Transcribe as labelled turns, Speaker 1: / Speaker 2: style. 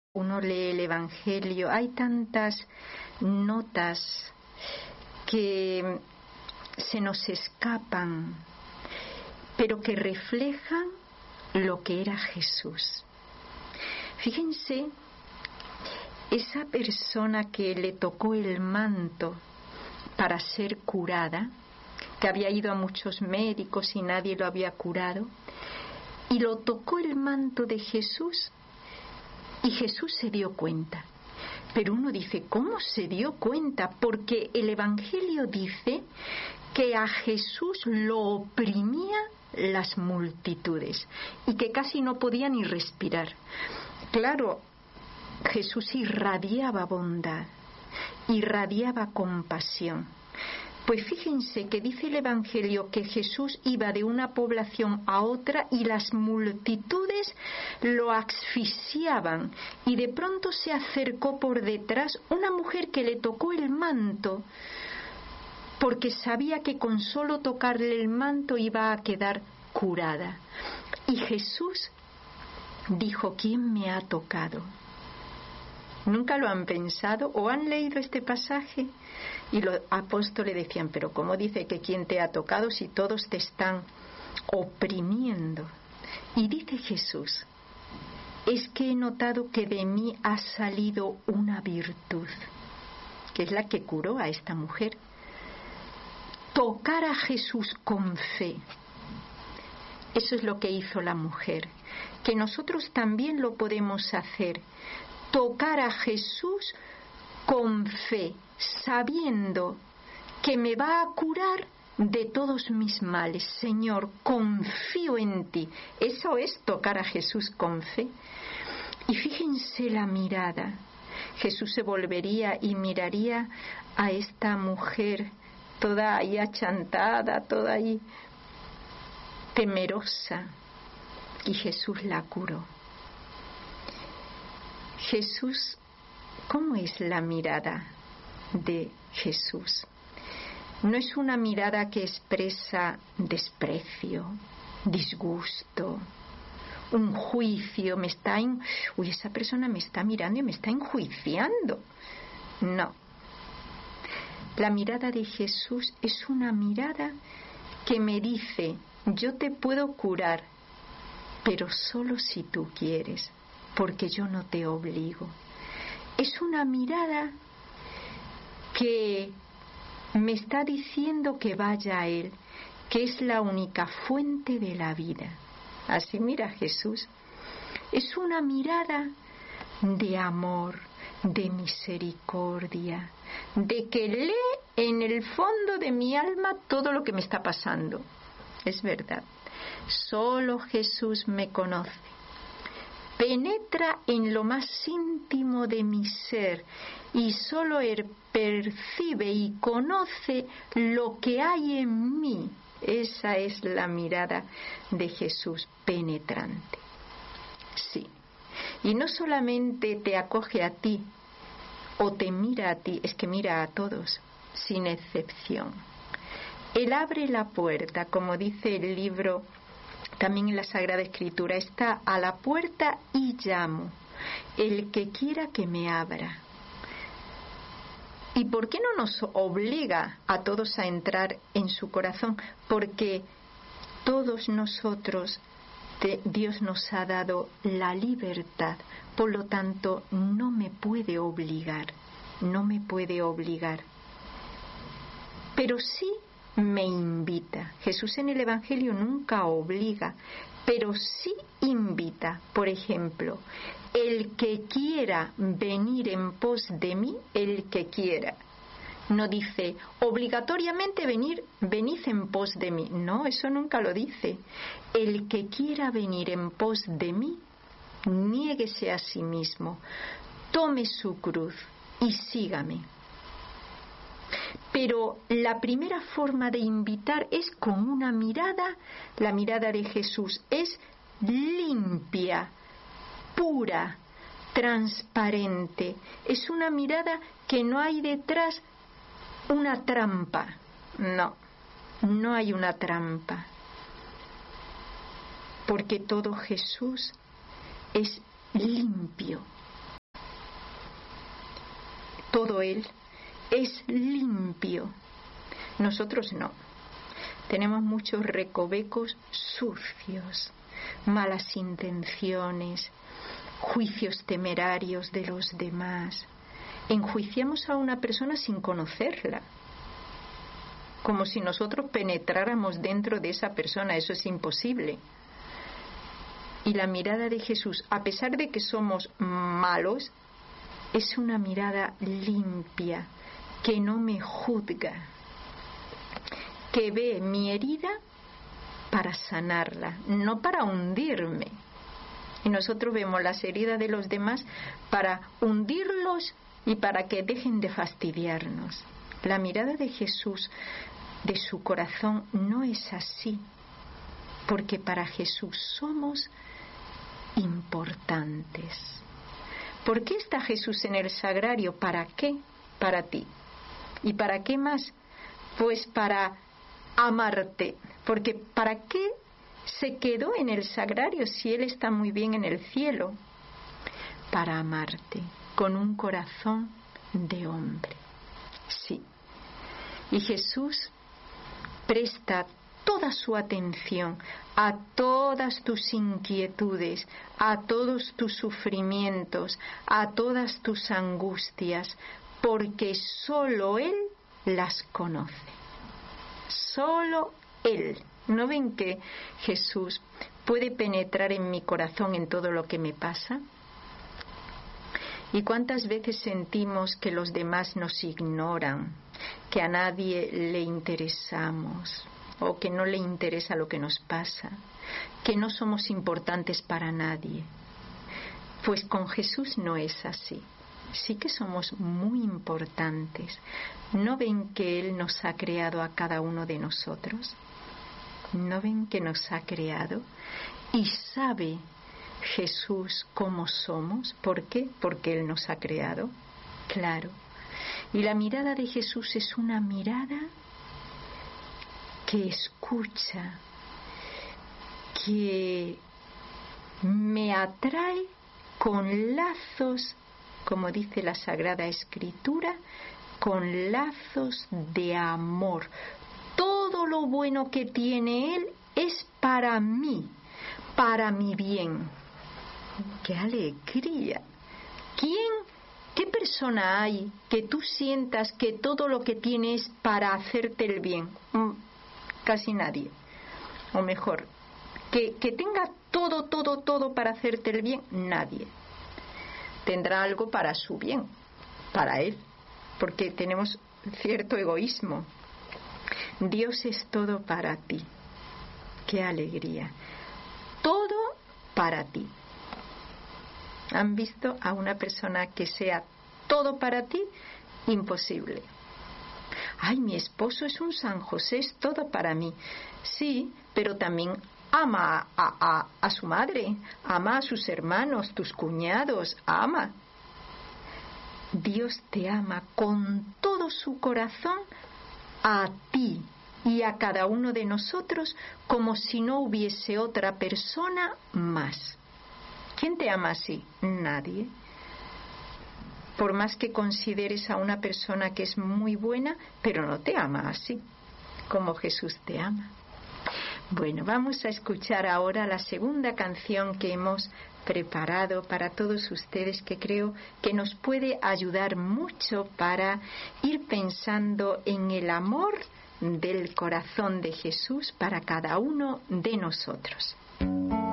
Speaker 1: uno lee el Evangelio, hay tantas notas que se nos escapan, pero que reflejan lo que era Jesús. Fíjense, esa persona que le tocó el manto para ser curada, que había ido a muchos médicos y nadie lo había curado, y lo tocó el manto de Jesús, y Jesús se dio cuenta. Pero uno dice, ¿cómo se dio cuenta? Porque el Evangelio dice que a Jesús lo oprimía las multitudes y que casi no podía ni respirar. Claro, Jesús irradiaba bondad, irradiaba compasión. Pues fíjense que dice el Evangelio que Jesús iba de una población a otra y las multitudes lo asfixiaban, y de pronto se acercó por detrás una mujer que le tocó el manto, porque sabía que con solo tocarle el manto iba a quedar curada. Y Jesús dijo, ¿quién me ha tocado? ¿Nunca lo han pensado o han leído este pasaje? Y los apóstoles decían, pero ¿cómo dice que quién te ha tocado si todos te están oprimiendo? Y dice Jesús, es que he notado que de mí ha salido una virtud, que es la que curó a esta mujer. Tocar a Jesús con fe. Eso es lo que hizo la mujer, que nosotros también lo podemos hacer. Tocar a Jesús con fe, sabiendo que me va a curar de todos mis males. Señor, confío en ti. Eso es tocar a Jesús con fe. Y fíjense la mirada. Jesús se volvería y miraría a esta mujer toda ahí achantada, toda ahí temerosa, y Jesús la curó. Jesús, ¿cómo es la mirada de Jesús? No es una mirada que expresa desprecio, disgusto, un juicio, esa persona me está mirando y me está enjuiciando. No. La mirada de Jesús es una mirada que me dice, yo te puedo curar, pero solo si tú quieres, porque yo no te obligo. Es una mirada que me está diciendo que vaya a Él, que es la única fuente de la vida. Así mira Jesús. Es una mirada de amor, de misericordia, de que lee en el fondo de mi alma todo lo que me está pasando. Es verdad. Solo Jesús me conoce. Penetra en lo más íntimo de mi ser y solo Él percibe y conoce lo que hay en mí. Esa es la mirada de Jesús penetrante. Sí. Y no solamente te acoge a ti o te mira a ti, es que mira a todos, sin excepción. Él abre la puerta, como dice el libro, también en la Sagrada Escritura, está a la puerta y llamo. El que quiera que me abra. ¿Y por qué no nos obliga a todos a entrar en su corazón? Porque todos nosotros, Dios nos ha dado la libertad, por lo tanto no me puede obligar, no me puede obligar. Pero sí me invita. Jesús en el Evangelio nunca obliga, pero sí invita. Por ejemplo, el que quiera venir en pos de mí, el que quiera. No dice, obligatoriamente venid en pos de mí. No, eso nunca lo dice. El que quiera venir en pos de mí, niéguese a sí mismo, tome su cruz y sígame. Pero la primera forma de invitar es con una mirada. La mirada de Jesús es limpia, pura, transparente. Es una mirada que no hay detrás una trampa. No, no hay una trampa. Porque todo Jesús es limpio, todo Él es limpio. Nosotros no. Tenemos muchos recovecos sucios, malas intenciones, juicios temerarios de los demás. Enjuiciamos a una persona sin conocerla, como si nosotros penetráramos dentro de esa persona. Eso es imposible. Y la mirada de Jesús, a pesar de que somos malos, es una mirada limpia, que no me juzga, que ve mi herida para sanarla, no para hundirme. Y nosotros vemos las heridas de los demás para hundirlos y para que dejen de fastidiarnos. La mirada de Jesús, de su corazón, no es así, porque para Jesús somos importantes. ¿Por qué está Jesús en el sagrario? ¿Para qué? Para ti. ¿Y para qué más? Pues para amarte. Porque ¿para qué se quedó en el sagrario si Él está muy bien en el cielo? Para amarte con un corazón de hombre. Sí. Y Jesús presta toda su atención a todas tus inquietudes, a todos tus sufrimientos, a todas tus angustias, porque solo Él las conoce. Solo Él. ¿No ven que Jesús puede penetrar en mi corazón en todo lo que me pasa? ¿Y cuántas veces sentimos que los demás nos ignoran, que a nadie le interesamos, o que no le interesa lo que nos pasa, que no somos importantes para nadie? Pues con Jesús no es así. Sí que somos muy importantes. ¿No ven que Él nos ha creado a cada uno de nosotros? ¿No ven que nos ha creado? Y sabe Jesús cómo somos. ¿Por qué? Porque Él nos ha creado. Claro. Y la mirada de Jesús es una mirada que escucha, que me atrae con lazos, como dice la Sagrada Escritura, con lazos de amor. Todo lo bueno que tiene Él es para mí, para mi bien. ¡Qué alegría! ¿Qué persona hay que tú sientas que todo lo que tiene es para hacerte el bien? Casi nadie. O mejor, que tenga todo para hacerte el bien, nadie. Tendrá algo para su bien, para Él, porque tenemos cierto egoísmo. Dios es todo para ti. ¡Qué alegría! Todo para ti. ¿Han visto a una persona que sea todo para ti? Imposible. Ay, mi esposo es un San José, es todo para mí. Sí, pero también ama a su madre, ama a sus hermanos, tus cuñados, ama. Dios te ama con todo su corazón a ti y a cada uno de nosotros como si no hubiese otra persona más. ¿Quién te ama así? Nadie. Por más que consideres a una persona que es muy buena, pero no te ama así, como Jesús te ama. Bueno, vamos a escuchar ahora la segunda canción que hemos preparado para todos ustedes, que creo que nos puede ayudar mucho para ir pensando en el amor del corazón de Jesús para cada uno de nosotros.